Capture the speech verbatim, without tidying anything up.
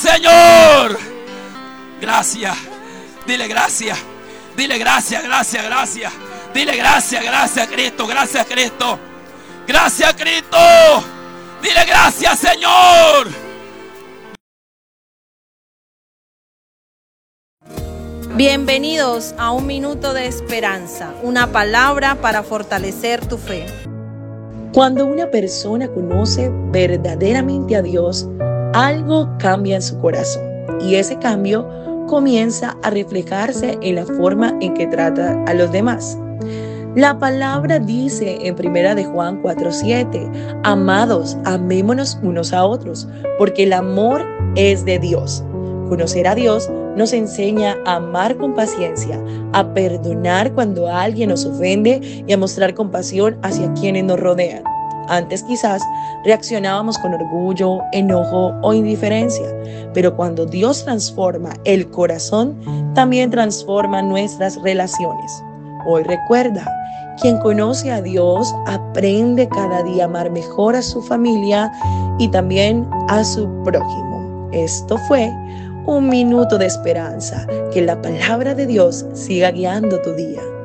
Señor. Gracias. Dile gracias. Dile gracias, gracias, gracias. Dile gracias, gracias Cristo, gracias Cristo. Gracias Cristo. Dile gracias Señor. Bienvenidos a un minuto de esperanza, una palabra para fortalecer tu fe. Cuando una persona conoce verdaderamente a Dios, algo cambia en su corazón y ese cambio comienza a reflejarse en la forma en que trata a los demás. La palabra dice en primera de Juan cuatro siete, amados, amémonos unos a otros, porque el amor es de Dios. Conocer a Dios nos enseña a amar con paciencia, a perdonar cuando alguien nos ofende y a mostrar compasión hacia quienes nos rodean. Antes quizás reaccionábamos con orgullo, enojo o indiferencia, pero cuando Dios transforma el corazón, también transforma nuestras relaciones. Hoy recuerda, quien conoce a Dios aprende cada día a amar mejor a su familia y también a su prójimo. Esto fue un minuto de esperanza. Que la palabra de Dios siga guiando tu día.